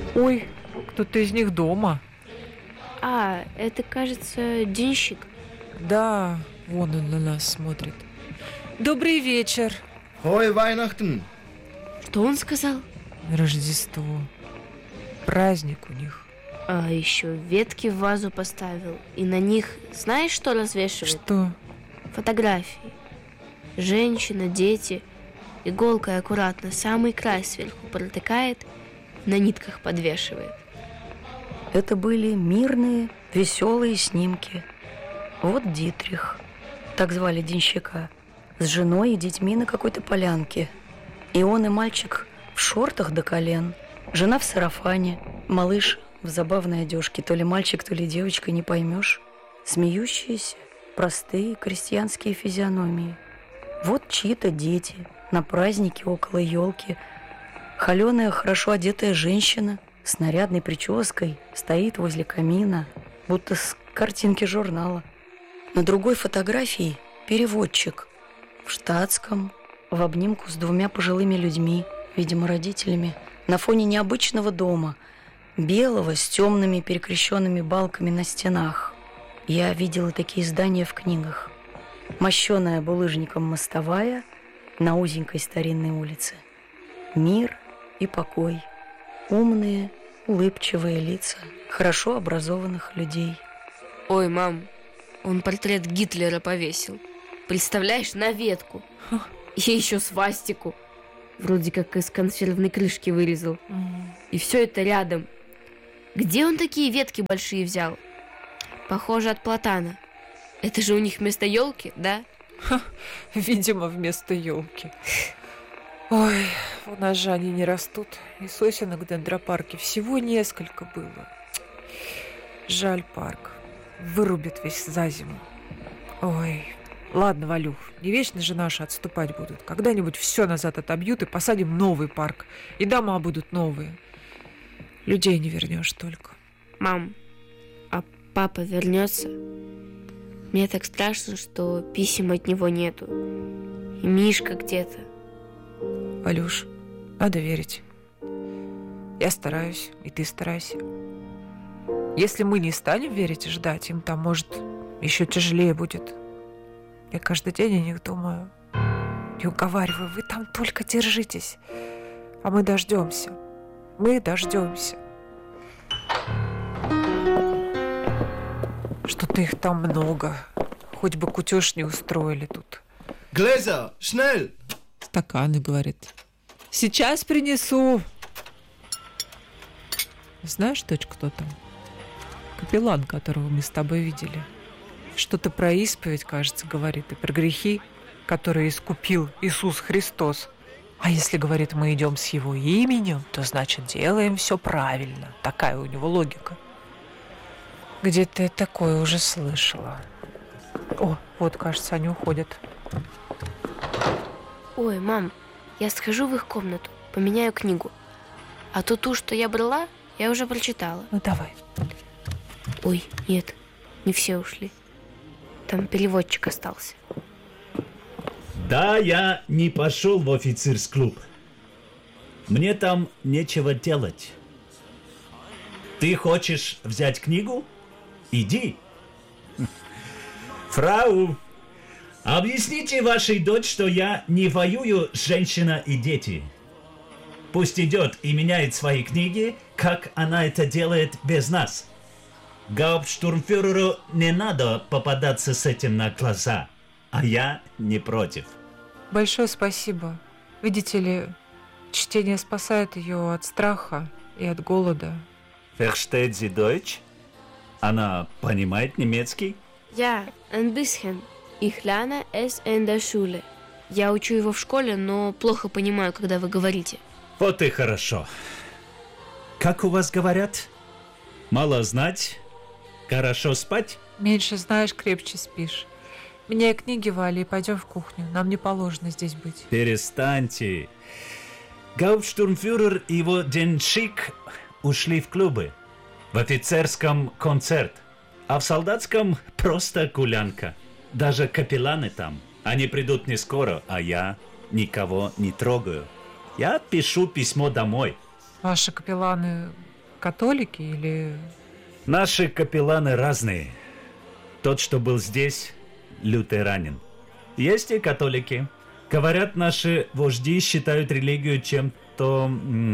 Ой, кто-то из них дома. А, это, кажется, денщик. Да, вон он на нас смотрит. Добрый вечер. Frohe Weihnachten. Что он сказал? Рождество. Праздник у них. А еще ветки в вазу поставил. И на них, знаешь, что развешивает? Что? Фотографии. Женщина, дети. Иголкой аккуратно самый край сверху протыкает, на нитках подвешивает. Это были мирные, веселые снимки. Вот Дитрих, так звали денщика, с женой и детьми на какой-то полянке. И он, и мальчик в шортах до колен, жена в сарафане, малыш в забавной одежке, то ли мальчик, то ли девочка, не поймешь. Смеющиеся, простые крестьянские физиономии. Вот чьи-то дети на празднике около елки. Холеная, хорошо одетая женщина с нарядной прической стоит возле камина, будто с картинки журнала. На другой фотографии переводчик в штатском, в обнимку с двумя пожилыми людьми, видимо, родителями, на фоне необычного дома, белого, с темными перекрещенными балками на стенах. Я видела такие здания в книгах. Мощеная булыжником мостовая на узенькой старинной улице. Мир и покой. Умные, улыбчивые лица хорошо образованных людей. Ой, мам, он портрет Гитлера повесил. Представляешь, на ветку. И еще свастику. Вроде как из консервной крышки вырезал. И все это рядом. Где он такие ветки большие взял? Похоже, от платана. Это же у них вместо елки, да? Видимо, вместо елки. Ой, у нас же они не растут. И сосенок в дендропарке всего несколько было. Жаль парк. Вырубит весь за зиму. Ой, ладно, Валюх, не вечно же наши отступать будут. Когда-нибудь все назад отобьют и посадим новый парк. И дома будут новые. Людей не вернешь только. Мам, а папа вернется? Мне так страшно, что писем от него нету. И Мишка где-то. Валюш, надо верить. Я стараюсь, и ты старайся. Если мы не станем верить и ждать, им там, может, еще тяжелее будет. Я каждый день о них думаю и уговариваю, вы там только держитесь, а мы дождемся. Мы дождемся. Что-то их там много. Хоть бы кутеж не устроили тут. Gläser, schnell! Стаканы, говорит. Сейчас принесу. Знаешь, дочь, кто там? Капеллан, которого мы с тобой видели. Что-то про исповедь, кажется, говорит, и про грехи, которые искупил Иисус Христос. А если, говорит, мы идем с Его именем, то, значит, делаем все правильно. Такая у него логика. Где-то я такое уже слышала. О, вот, кажется, они уходят. Ой, мам, я схожу в их комнату, поменяю книгу. А ту, что я брала, я уже прочитала. Ну, давай. Ой, нет, не все ушли. Там переводчик остался. Да, я не пошел в офицерс-клуб. Мне там нечего делать. Ты хочешь взять книгу? Иди. Фрау, объясните вашей дочь, что я не воюю с женщиной и дети. Пусть идет и меняет свои книги, как она это делает без нас. Гауптштурмфюреру не надо попадаться с этим на глаза, а я не против. Большое спасибо. Видите ли, чтение спасает ее от страха и от голода. Versteht sie Deutsch? Она понимает немецкий? Ja, ein bisschen. Ich lerne es in der Schule. Я учу его в школе, но плохо понимаю, когда вы говорите. Вот и хорошо. Как у вас говорят? Мало знать, хорошо спать? Меньше знаешь, крепче спишь. Меняй книги, Валя, и пойдем в кухню. Нам не положено здесь быть. Перестаньте. Гауптштурмфюрер и его денщик ушли в клубы. В офицерском концерт, а в солдатском просто гулянка. Даже капелланы там. Они придут не скоро, а я никого не трогаю. Я пишу письмо домой. Ваши капелланы католики или... Наши капелланы разные. Тот, что был здесь, лютеранин. Есть и католики. Говорят, наши вожди считают религию чем-то...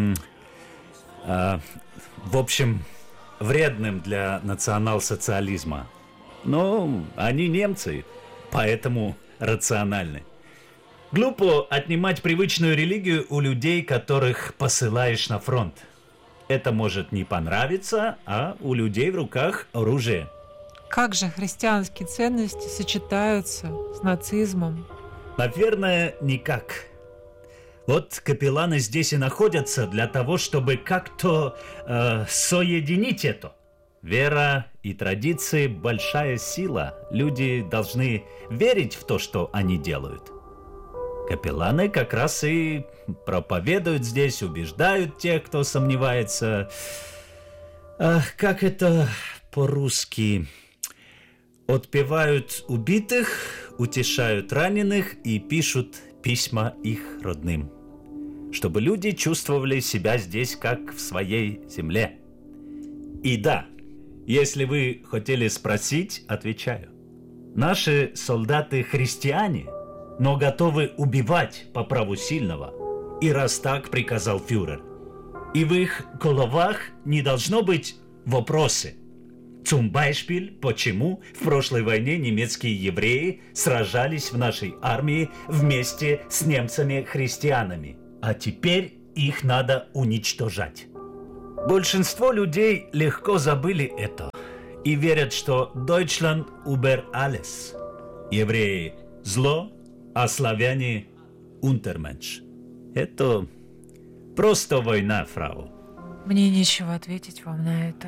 в общем, вредным для национал-социализма. Но они немцы, поэтому рациональны. Глупо отнимать привычную религию у людей, которых посылаешь на фронт. Это может не понравиться, а у людей в руках оружие. Как же христианские ценности сочетаются с нацизмом? Наверное, никак. Вот капелланы здесь и находятся для того, чтобы как-то соединить это. Вера и традиции – большая сила. Люди должны верить в то, что они делают. Капелланы как раз и проповедуют здесь, убеждают тех, кто сомневается. Как это по-русски? Отпевают убитых, утешают раненых и пишут письма их родным, чтобы люди чувствовали себя здесь, как в своей земле. И да, если вы хотели спросить, отвечаю. Наши солдаты христиане, но готовы убивать по праву сильного. И раз так приказал фюрер. И в их головах не должно быть вопросы. Zum Beispiel, почему в прошлой войне немецкие евреи сражались в нашей армии вместе с немцами-христианами, а теперь их надо уничтожать. Большинство людей легко забыли это и верят, что Deutschland über alles. Евреи – зло, а славяне – Untermensch. Это просто война, фрау. Мне нечего ответить вам на это.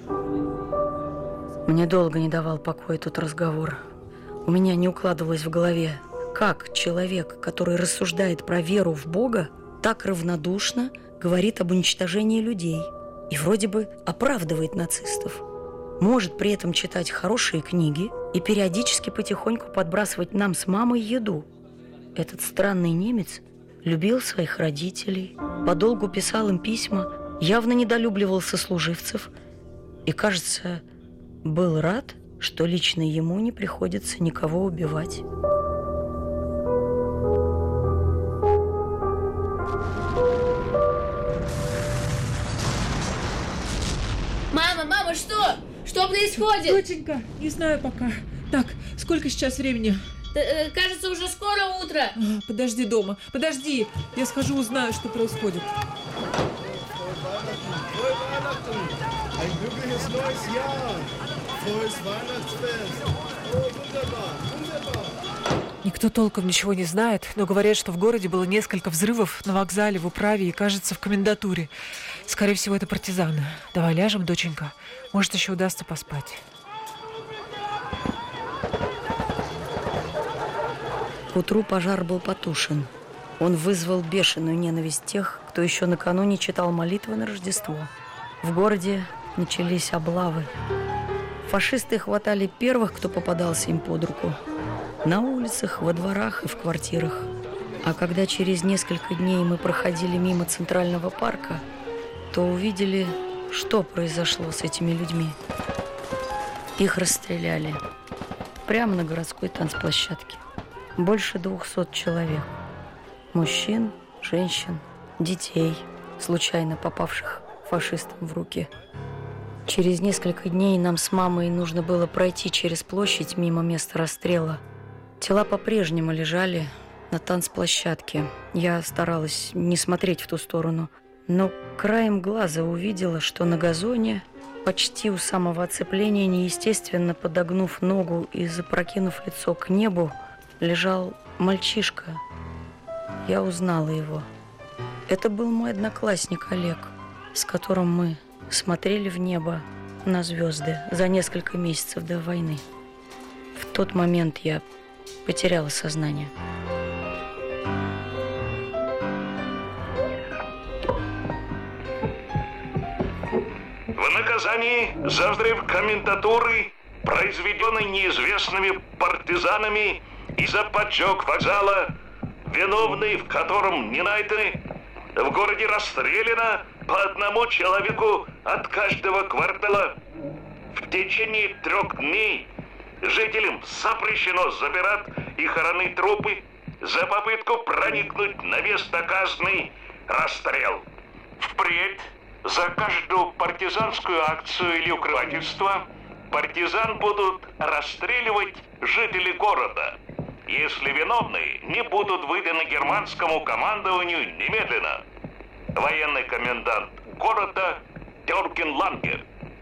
Мне долго не давал покоя тот разговор. У меня не укладывалось в голове, как человек, который рассуждает про веру в Бога, так равнодушно говорит об уничтожении людей и вроде бы оправдывает нацистов. Может при этом читать хорошие книги и периодически потихоньку подбрасывать нам с мамой еду. Этот странный немец любил своих родителей, подолгу писал им письма, явно недолюбливал сослуживцев и, кажется, был рад, что лично ему не приходится никого убивать. Мама, что? Что происходит? Доченька, не знаю пока. Так, сколько сейчас времени? Кажется, уже скоро утро. Подожди дома, подожди. Я схожу, узнаю, что происходит. Ein glückliches neues Jahr! Frohes Weihnachtsfest! Oh, wunderbar, wunderbar! Никто толком ничего не знает, но говорят, что в городе было несколько взрывов на вокзале, в управе и, кажется, в комендатуре. Скорее всего, это партизаны. Давай ляжем, доченька. Может, еще удастся поспать. К утру пожар был потушен. Он вызвал бешеную ненависть тех, кто еще накануне читал молитвы на Рождество. В городе начались облавы. Фашисты хватали первых, кто попадался им под руку. На улицах, во дворах и в квартирах. А когда через несколько дней мы проходили мимо Центрального парка, то увидели, что произошло с этими людьми. Их расстреляли прямо на городской танцплощадке. Больше 200 человек. Мужчин, женщин, детей, случайно попавших фашистам в руки. Через несколько дней нам с мамой нужно было пройти через площадь мимо места расстрела. Тела по-прежнему лежали на танцплощадке. Я старалась не смотреть в ту сторону, но краем глаза увидела, что на газоне, почти у самого оцепления, неестественно подогнув ногу и запрокинув лицо к небу, лежал мальчишка. Я узнала его. Это был мой одноклассник Олег, с которым мы смотрели в небо на звезды за несколько месяцев до войны. В тот момент я потеряла сознание. В наказании за взрыв комендатуры, произведенный неизвестными партизанами, и за поджог вокзала, виновные в котором не найдены, В городе расстреляно по одному человеку от каждого квартала. В течение 3 дней жителям запрещено забирать и хоронить трупы. За попытку проникнуть на место казни расстрел. Впредь за каждую партизанскую акцию или укрывательство партизан будут расстреливать жители города, если виновные не будут выданы германскому командованию немедленно. Военный комендант города Теркин Лангер.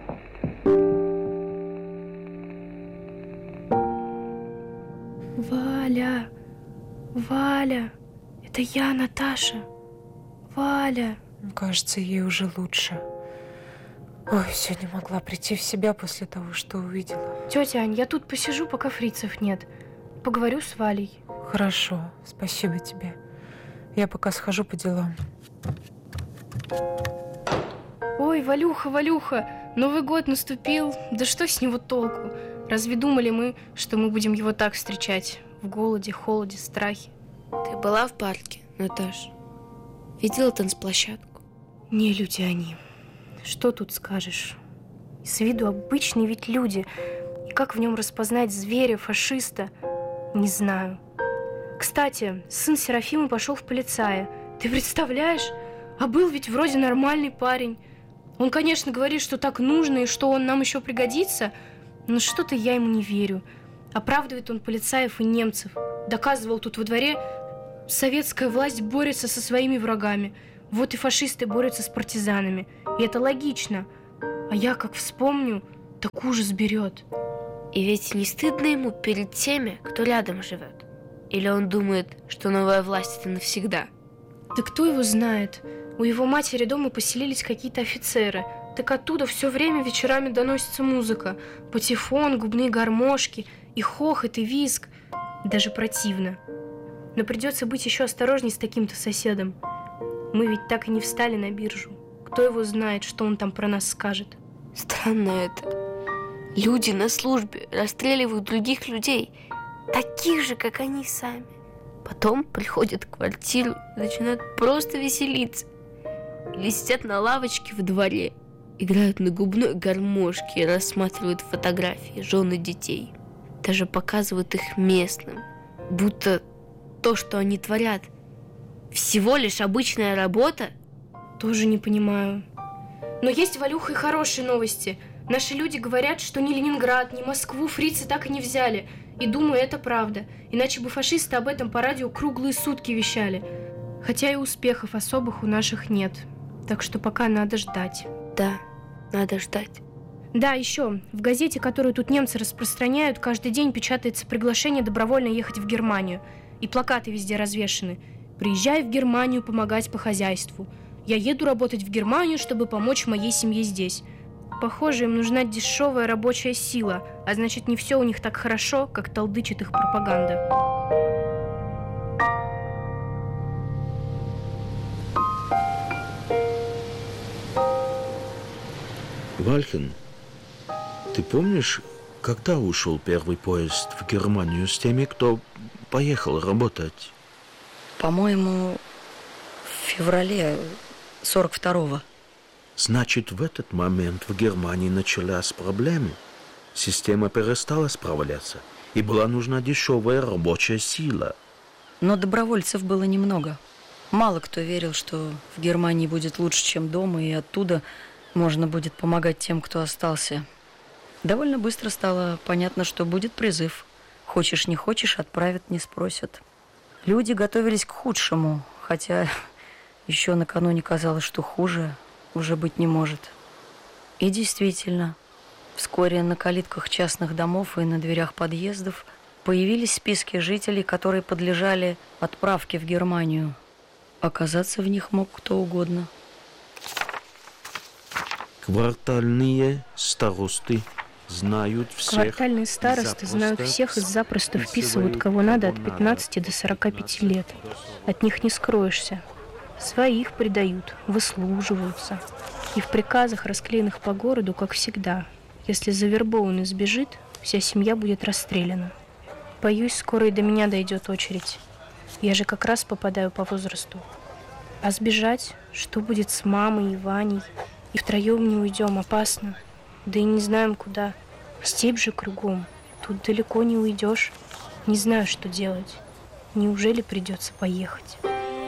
Валя, Валя, это я, Наташа. Валя. Кажется, ей уже лучше. Ой, все не могла прийти в себя после того, что увидела. Тетя Ань, я тут посижу, пока фрицев нет. Поговорю с Валей. Хорошо, спасибо тебе. Я пока схожу по делам. Ой, Валюха, Валюха, Новый год наступил. Да что с него толку? Разве думали мы, что мы будем его так встречать? В голоде, холоде, страхе. Ты была в парке, Наташ? Видела танцплощадку? Не люди они. Что тут скажешь? С виду обычные ведь люди. И как в нем распознать зверя, фашиста? Не знаю. Кстати, сын Серафимы пошел в полицая. Ты представляешь? А был ведь вроде нормальный парень. Он, конечно, говорит, что так нужно и что он нам еще пригодится, но что-то я ему не верю. Оправдывает он полицаев и немцев. Доказывал тут во дворе, советская власть борется со своими врагами. Вот и фашисты борются с партизанами. И это логично. А я, как вспомню, так ужас берет. И ведь не стыдно ему перед теми, кто рядом живет? Или он думает, что новая власть – это навсегда? Да кто его знает? У его матери дома поселились какие-то офицеры. Так оттуда все время вечерами доносится музыка. Патефон, губные гармошки, и хохот, и визг. Даже противно. Но придется быть еще осторожней с таким-то соседом. Мы ведь так и не встали на биржу. Кто его знает, что он там про нас скажет? Странно это. Люди на службе расстреливают других людей, таких же, как они сами. Потом приходят в квартиру и начинают просто веселиться. Или сидят на лавочке во дворе, играют на губной гармошке и рассматривают фотографии жен и детей. Даже показывают их местным, будто то, что они творят, всего лишь обычная работа. Тоже не понимаю. Но есть, Валюха, и хорошие новости. Наши люди говорят, что ни Ленинград, ни Москву фрицы так и не взяли. И думаю, это правда. Иначе бы фашисты об этом по радио круглые сутки вещали. Хотя и успехов особых у наших нет. Так что пока надо ждать. Да, надо ждать. Да, еще. В газете, которую тут немцы распространяют, каждый день печатается приглашение добровольно ехать в Германию. И плакаты везде развешаны. «Приезжай в Германию помогать по хозяйству. Я еду работать в Германию, чтобы помочь моей семье здесь». Похоже, им нужна дешевая рабочая сила, а значит, не все у них так хорошо, как толдычит их пропаганда. Вальхен, ты помнишь, когда ушел первый поезд в Германию с теми, кто поехал работать? По-моему, в феврале 42-го. Значит, в этот момент в Германии началась проблема. Система перестала справляться, и была нужна дешевая рабочая сила. Но добровольцев было немного. Мало кто верил, что в Германии будет лучше, чем дома, и оттуда можно будет помогать тем, кто остался. Довольно быстро стало понятно, что будет призыв. Хочешь, не хочешь, отправят, не спросят. Люди готовились к худшему, хотя еще накануне казалось, что хуже уже быть не может. И действительно, вскоре на калитках частных домов и на дверях подъездов появились списки жителей, которые подлежали отправке в Германию. Оказаться в них мог кто угодно. Квартальные старосты знают всех. Квартальные старосты знают всех и запросто вписывают, кого надо, от 15 до 45 лет. От них не скроешься. Своих предают, выслуживаются. И в приказах, расклеенных по городу, как всегда, если завербованный сбежит, вся семья будет расстреляна. Боюсь, скоро и до меня дойдет очередь. Я же как раз попадаю по возрасту. А сбежать? Что будет с мамой и Ваней? И втроем не уйдем, опасно. Да и не знаем куда. Степь же кругом. Тут далеко не уйдешь. Не знаю, что делать. Неужели придется поехать?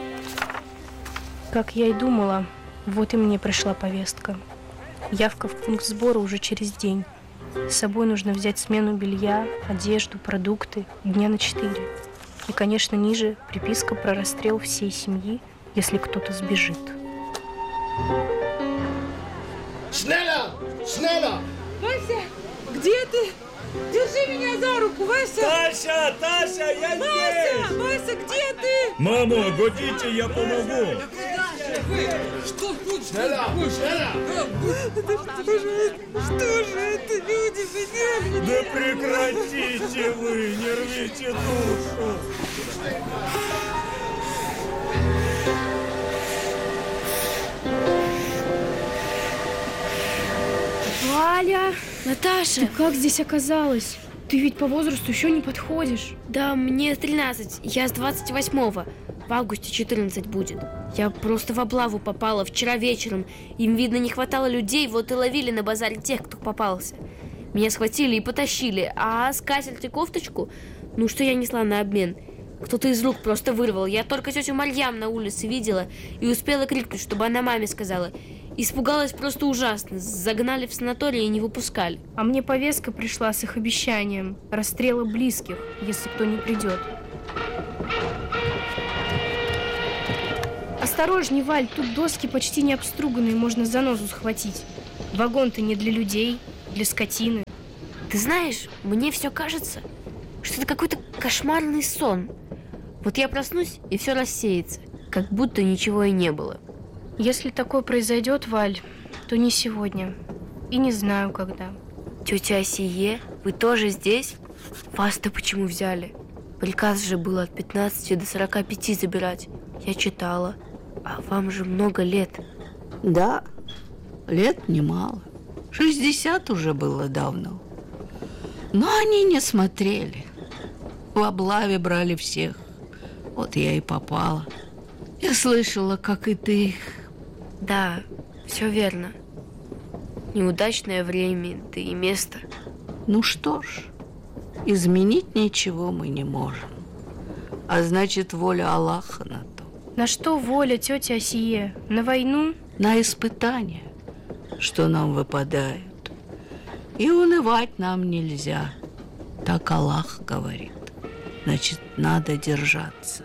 Как я и думала, вот и мне пришла повестка. Явка в пункт сбора уже через день. С собой нужно взять смену белья, одежду, продукты дня на 4. И, конечно, ниже приписка про расстрел всей семьи, если кто-то сбежит. Schneller! Schneller! Вася, где ты? Держи меня за руку, Вася! Таша, я здесь! Вася, где ты? Мама, годите, я помогу! Что тут? Schneller! Schneller! Что же это, люди поняли? Да прекратите вы, не рвите душу! Валя! Наташа! Ты как здесь оказалась? Ты ведь по возрасту еще не подходишь. Да, мне 13, я с 28-го. В августе 14 будет. Я просто в облаву попала вчера вечером. Им, видно, не хватало людей, вот и ловили на базаре тех, кто попался. Меня схватили и потащили, а скатерть и кофточку, что я несла на обмен, кто-то из рук просто вырвал. Я только тетю Марьям на улице видела и успела крикнуть, чтобы она маме сказала. Испугалась просто ужасно. Загнали в санаторий и не выпускали. А мне повестка пришла с их обещанием расстрела близких, если кто не придет. Осторожней, Валь, тут доски почти не обструганные, можно занозу схватить. Вагон-то не для людей, для скотины. Ты знаешь, мне все кажется, что это какой-то кошмарный сон. Вот я проснусь, и все рассеется, как будто ничего и не было. Если такое произойдет, Валь, то не сегодня. И не знаю, когда. Тетя Асие, вы тоже здесь? Вас-то почему взяли? Приказ же был от 15 до 45 забирать. Я читала. А вам же много лет. Да, лет немало. 60 уже было давно. Но они не смотрели. В облаве брали всех. Вот я и попала. Я слышала, как и ты. Да, все верно. Неудачное время, да и место. Ну что ж, изменить ничего мы не можем. А значит, воля Аллаха на то. На что воля, тетя Асие? На войну? На испытания, что нам выпадают. И унывать нам нельзя. Так Аллах говорит. Значит, надо держаться.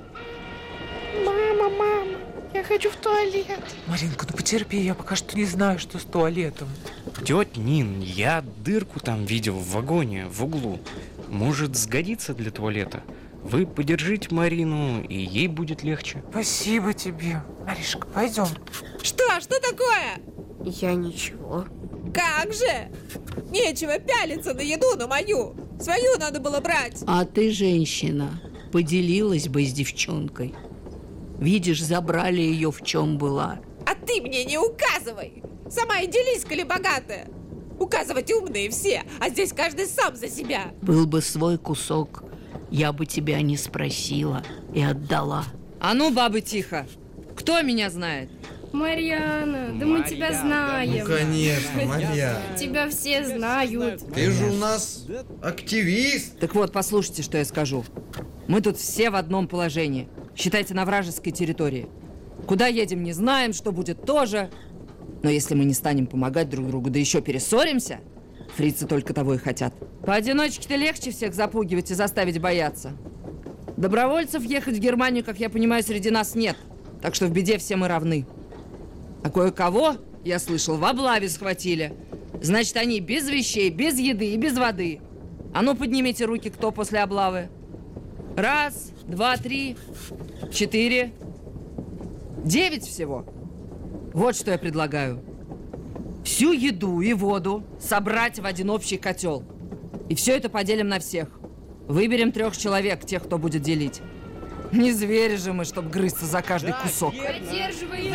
Мама, я хочу в туалет. Маринка, потерпи, я пока что не знаю, что с туалетом. Тетя Нин, я дырку там видел в вагоне, в углу. Может, сгодится для туалета? Вы подержите Марину, и ей будет легче. Спасибо тебе. Маришка, пойдем. Что такое? Я ничего. Как же? Нечего пялиться на еду, на мою. Свою надо было брать. А ты, женщина, поделилась бы с девчонкой. Видишь, забрали ее в чем была. А ты мне не указывай. Сама и делись, коли богатая. Указывать умные все, а здесь каждый сам за себя. Был бы свой кусок, я бы тебя не спросила и отдала. А ну, бабы, тихо. Кто меня знает? Марьяна, да мы тебя знаем. Ну, конечно, Марьяна. Тебя все знают. Ты же у нас активист. Так вот, послушайте, что я скажу. Мы тут все в одном положении. Считайте, на вражеской территории. Куда едем, не знаем, что будет тоже. Но если мы не станем помогать друг другу, да еще перессоримся, фрицы только того и хотят. Поодиночке-то легче всех запугивать и заставить бояться. Добровольцев ехать в Германию, как я понимаю, среди нас нет. Так что в беде все мы равны. А кое-кого, я слышал, в облаве схватили. Значит, они без вещей, без еды и без воды. А ну, поднимите руки, кто после облавы. 1, 2, 3, 4, 9 всего. Вот что я предлагаю. Всю еду и воду собрать в один общий котел. И все это поделим на всех. Выберем 3 человек, тех, кто будет делить. Не звери же мы, чтоб грызться за каждый кусок. Поддерживай.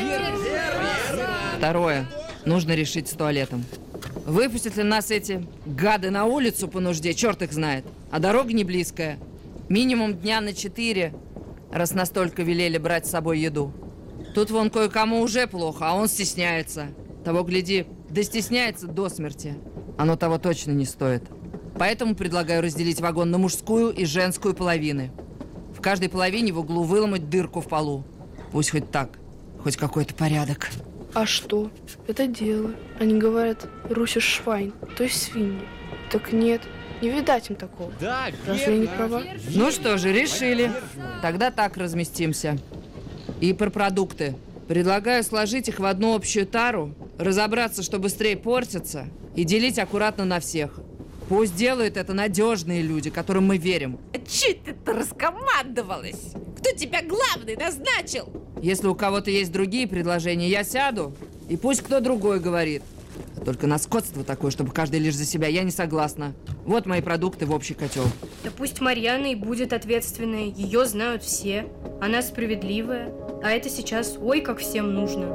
2. Нужно решить с туалетом. Выпустят ли нас эти гады на улицу по нужде, черт их знает. А дорога не близкая. Минимум дня на 4, раз настолько велели брать с собой еду. Тут вон кое-кому уже плохо, а он стесняется. Того, гляди, да стесняется до смерти. Оно того точно не стоит. Поэтому предлагаю разделить вагон на мужскую и женскую половины. В каждой половине в углу выломать дырку в полу. Пусть хоть так, хоть какой-то порядок. А что? Это дело. Они говорят, русишь швайн, то есть свиньи. Так нет, не видать им такого. Да, разве я не права? Ну что же, решили. Тогда так разместимся. И про продукты. Предлагаю сложить их в одну общую тару, разобраться, что быстрее портятся, и делить аккуратно на всех. Пусть делают это надежные люди, которым мы верим. Че ты-то раскомандовалась? Кто тебя главный назначил? Если у кого-то есть другие предложения, я сяду, и пусть кто другой говорит. Только на скотство такое, чтобы каждый лишь за себя, я не согласна. Вот мои продукты в общий котел. Да пусть Марьяна и будет ответственная. Ее знают все. Она справедливая. А это сейчас ой, как всем нужно.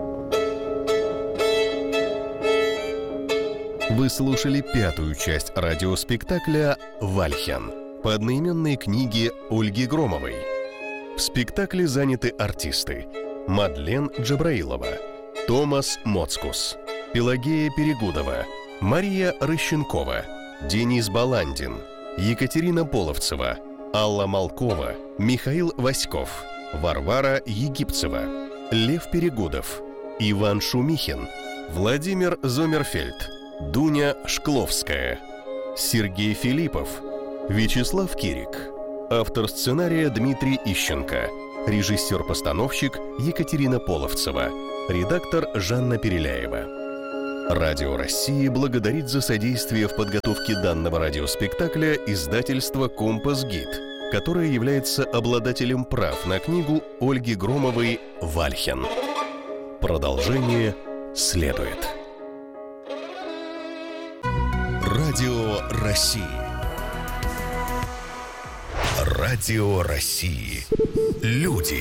Вы слушали 5-ю часть радиоспектакля «Вальхен» по одноименной книге Ольги Громовой. В спектакле заняты артисты: Мадлен Джабраилова, Томас Моцкус, Пелагея Перегудова, Мария Рыщенкова, Денис Баландин, Екатерина Половцева, Алла Малкова, Михаил Васьков, Варвара Египцева, Лев Перегудов, Иван Шумихин, Владимир Зомерфельд, Дуня Шкловская, Сергей Филиппов, Вячеслав Кирик. Автор сценария Дмитрий Ищенко. Режиссер-постановщик Екатерина Половцева. Редактор Жанна Переляева. Радио России благодарит за содействие в подготовке данного радиоспектакля издательство «Компас Гид», которое является обладателем прав на книгу Ольги Громовой «Вальхен». Продолжение следует. Радио России. Радио России. Люди.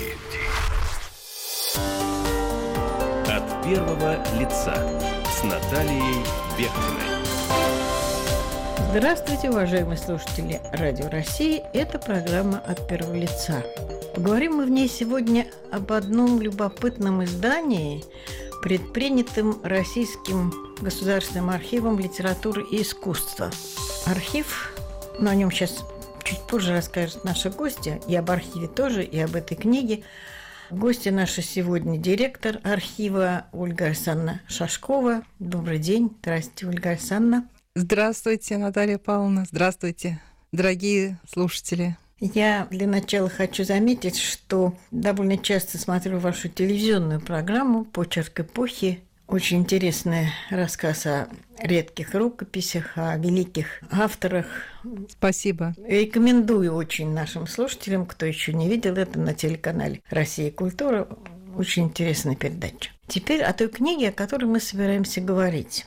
От первого лица с Натальей Бехтиной. Здравствуйте, уважаемые слушатели Радио России. Это программа «От первого лица». Поговорим мы в ней сегодня об одном любопытном издании, предпринятым Российским государственным архивом литературы и искусства. Архив, но о нем сейчас чуть позже расскажут наши гости, и об архиве тоже, и об этой книге. Гости наши сегодня директор архива Ольга Александровна Шашкова. Добрый день. Здравствуйте, Ольга Александровна. Здравствуйте, Наталья Павловна. Здравствуйте, дорогие слушатели. Я для начала хочу заметить, что довольно часто смотрю вашу телевизионную программу «Почерк эпохи». Очень интересный рассказ о редких рукописях, о великих авторах. Спасибо. Рекомендую очень нашим слушателям, кто еще не видел это, на телеканале «Россия. Культура». Очень интересная передача. Теперь о той книге, о которой мы собираемся говорить.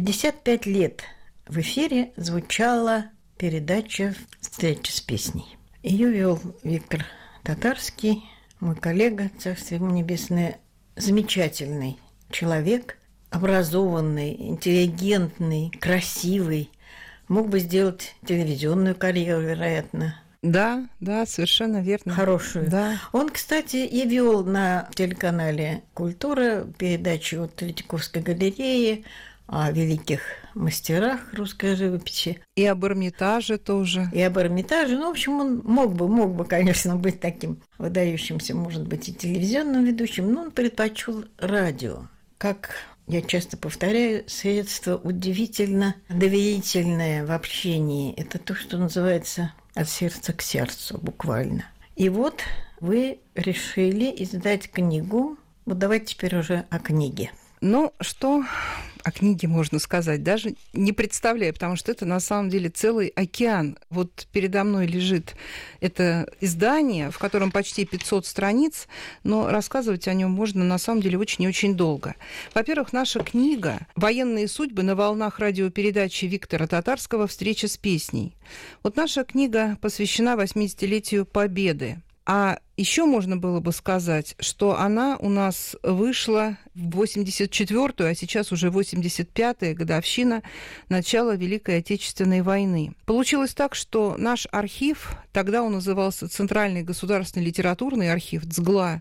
55 лет в эфире звучала передача «Встреча с песней». Ее вел Виктор Татарский, мой коллега, царствие ему небесное, замечательный человек, образованный, интеллигентный, красивый. Мог бы сделать телевизионную карьеру, вероятно. Да, совершенно верно. Хорошую. Да. Он, кстати, и вел на телеканале «Культура» передачу от Третьяковской галереи о великих мастерах русской живописи. И об Эрмитаже тоже. И об Эрмитаже. Ну, в общем, он мог бы, конечно, быть таким выдающимся, может быть, и телевизионным ведущим, но он предпочел радио. Как я часто повторяю, средство удивительно доверительное в общении. Это то, что называется «от сердца к сердцу», буквально. И вот вы решили издать книгу. Вот давайте теперь уже о книге. Ну, что о книге можно сказать? Даже не представляю, потому что это на самом деле целый океан. Вот передо мной лежит это издание, в котором почти 500 страниц, но рассказывать о нем можно на самом деле очень и очень долго. Во-первых, наша книга «Военные судьбы» на волнах радиопередачи Виктора Татарского «Встреча с песней». Вот наша книга посвящена 80-летию Победы. А еще можно было бы сказать, что она у нас вышла в 84-ю, а сейчас уже 85-я годовщина начала Великой Отечественной войны. Получилось так, что наш архив, тогда он назывался Центральный государственный литературный архив ЦГЛА,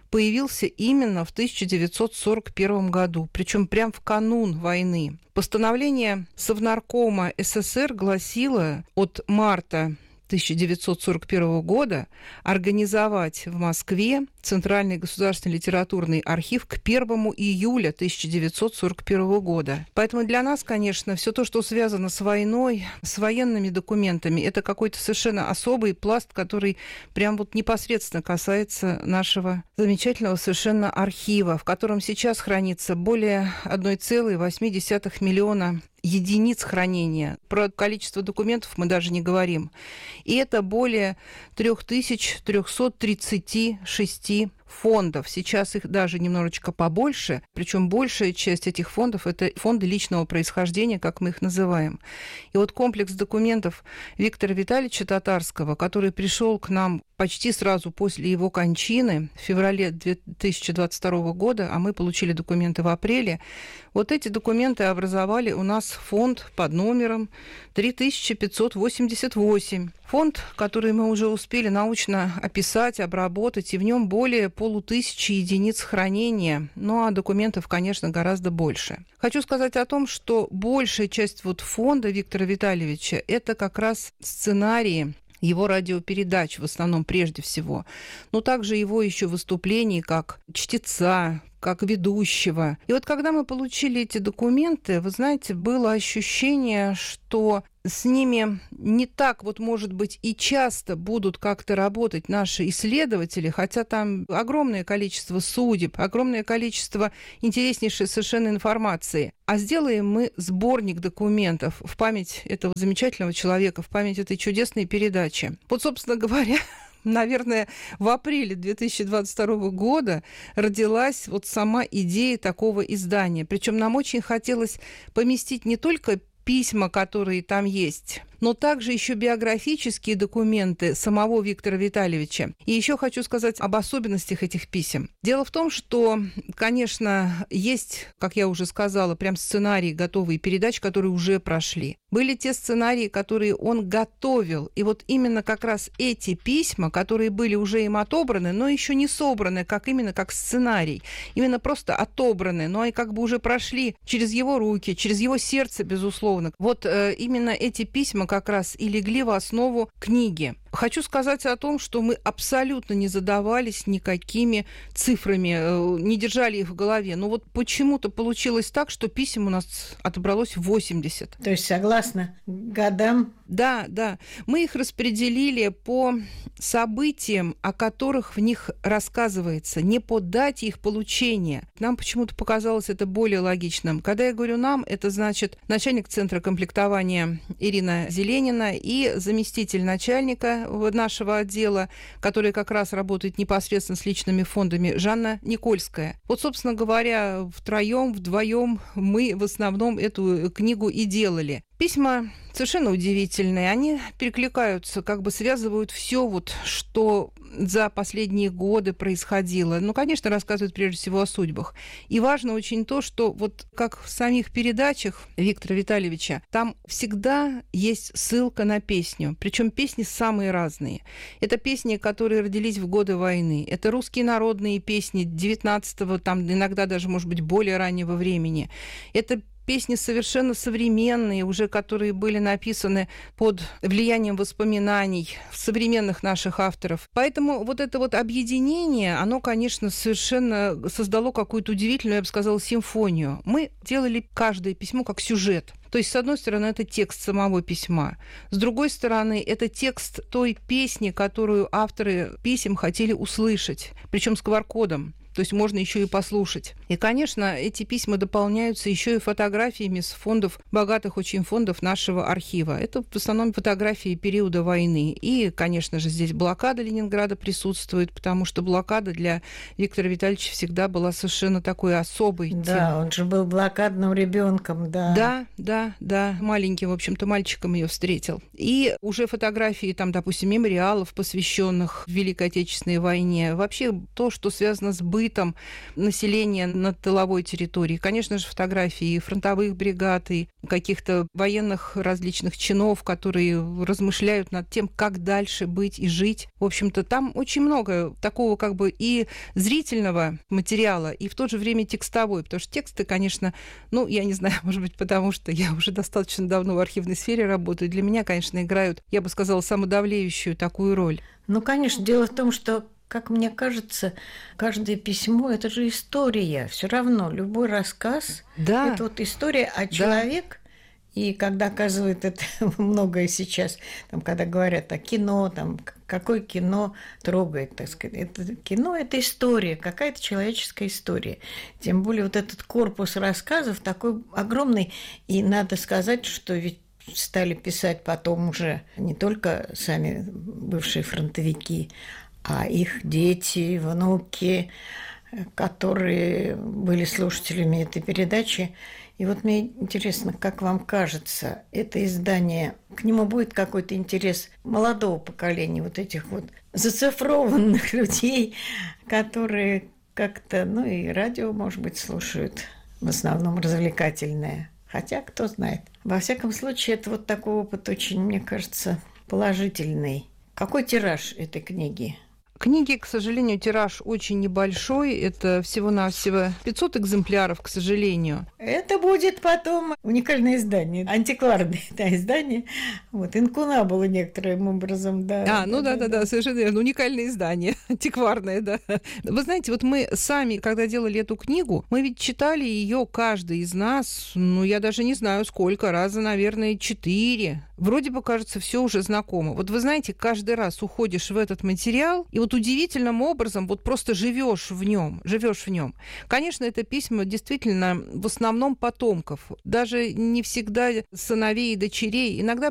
появился именно в 1941 году, причем прям в канун войны. Постановление Совнаркома СССР гласило от марта 1941 года организовать в Москве Центральный государственный литературный архив к 1 июля 1941 года. Поэтому для нас, конечно, все то, что связано с войной, с военными документами, это какой-то совершенно особый пласт, который прям вот непосредственно касается нашего замечательного совершенно архива, в котором сейчас хранится более 1,8 миллиона единиц хранения. Про количество документов мы даже не говорим. И это более 3336 фондов. Сейчас их даже немножечко побольше. Причем большая часть этих фондов – это фонды личного происхождения, как мы их называем. И вот комплекс документов Виктора Витальевича Татарского, который пришел к нам почти сразу после его кончины в феврале 2022 года, а мы получили документы в апреле, вот эти документы образовали у нас фонд под номером 3588. Фонд, который мы уже успели научно описать, обработать, и в нем более 500 единиц хранения. Ну, а документов, конечно, гораздо больше. Хочу сказать о том, что большая часть вот фонда Виктора Витальевича – это как раз сценарии его радиопередач, в основном, прежде всего, но также его еще выступлений как чтеца, как ведущего. И вот когда мы получили эти документы, вы знаете, было ощущение, что с ними не так, вот, может быть, и часто будут как-то работать наши исследователи, хотя там огромное количество судеб, огромное количество интереснейшей совершенно информации. А сделаем мы сборник документов в память этого замечательного человека, в память этой чудесной передачи. Вот, собственно говоря, наверное, в апреле 2022 года родилась вот сама идея такого издания. Причем нам очень хотелось поместить не только письма, которые там есть, но также еще биографические документы самого Виктора Витальевича. И еще хочу сказать об особенностях этих писем. Дело в том, что, конечно, есть, как я уже сказала, прям сценарии готовые передач, которые уже прошли. Были те сценарии, которые он готовил. И вот именно как раз эти письма, которые были уже им отобраны, но еще не собраны, именно как сценарий, именно просто отобраны, но и как бы уже прошли через его руки, через его сердце, безусловно. Вот именно эти письма как раз и легли в основу книги. Хочу сказать о том, что мы абсолютно не задавались никакими цифрами, не держали их в голове. Но вот почему-то получилось так, что писем у нас отобралось 80. То есть согласно годам? Да, да. Мы их распределили по событиям, о которых в них рассказывается, не по дате их получения. Нам почему-то показалось это более логичным. Когда я говорю «нам», это значит начальник Центра комплектования Ирина Зеленина и заместитель начальника нашего отдела, который как раз работает непосредственно с личными фондами, Жанна Никольская. Вот, собственно говоря, вдвоем мы в основном эту книгу и делали. Письма совершенно удивительные. Они перекликаются, как бы связывают все, вот, что за последние годы происходило. Ну, конечно, рассказывают прежде всего о судьбах. И важно очень то, что вот как в самих передачах Виктора Витальевича, там всегда есть ссылка на песню. Причем песни самые разные. Это песни, которые родились в годы войны. Это русские народные песни 19-го, там иногда даже, может быть, более раннего времени. Это песни совершенно современные, уже которые были написаны под влиянием воспоминаний современных наших авторов. Поэтому вот это вот объединение, оно, конечно, совершенно создало какую-то удивительную, я бы сказала, симфонию. Мы делали каждое письмо как сюжет. То есть, с одной стороны, это текст самого письма. С другой стороны, это текст той песни, которую авторы писем хотели услышать, причем с QR-кодом. То есть можно еще и послушать. И, конечно, эти письма дополняются еще и фотографиями с фондов, богатых очень фондов нашего архива. Это в основном фотографии периода войны. И, конечно же, здесь блокада Ленинграда присутствует, потому что блокада для Виктора Витальевича всегда была совершенно такой особой. Да, он же был блокадным ребенком, да. Да, маленьким, в общем-то, мальчиком ее встретил. И уже фотографии, там, допустим, мемориалов, посвященных Великой Отечественной войне. Вообще то, что связано с бытом бытом населения на тыловой территории. Конечно же, фотографии фронтовых бригад и каких-то военных различных чинов, которые размышляют над тем, как дальше быть и жить. В общем-то, там очень много такого как бы и зрительного материала, и в то же время текстовой, потому что тексты, конечно, ну, я не знаю, может быть, потому что я уже достаточно давно в архивной сфере работаю, для меня, конечно, играют, я бы сказала, самодавлеющую такую роль. Ну, конечно, дело в том, что, как мне кажется, каждое письмо – это же история. Все равно любой рассказ – это вот история, а человек, и когда оказывают это многое сейчас, там, когда говорят о кино, там, какое кино трогает, так сказать. Это кино – это история, какая-то человеческая история. Тем более вот этот корпус рассказов такой огромный, и надо сказать, что ведь стали писать потом уже не только сами бывшие фронтовики, а их дети, внуки, которые были слушателями этой передачи. И вот мне интересно, как вам кажется, это издание, к нему будет какой-то интерес молодого поколения, вот этих вот зацифрованных людей, которые как-то, ну и радио, может быть, слушают, в основном развлекательное. Хотя, кто знает. Во всяком случае, это вот такой опыт очень, мне кажется, положительный. Какой тираж этой книги? Книги, к сожалению, тираж очень небольшой. Это всего-навсего 500 экземпляров, к сожалению. Это будет потом уникальное издание, антикварное издание. Вот, инкунабула некоторым образом, да. Да, совершенно верно. Уникальное издание, антикварное, да. Вы знаете, вот мы сами, когда делали эту книгу, мы ведь читали ее каждый из нас, ну, я даже не знаю сколько, раза, наверное, 4. Вроде бы, кажется, все уже знакомо. Вот вы знаете, каждый раз уходишь в этот материал, и вот удивительным образом вот просто живешь в нем. Конечно, это письма действительно в основном потомков, даже не всегда сыновей и дочерей. Иногда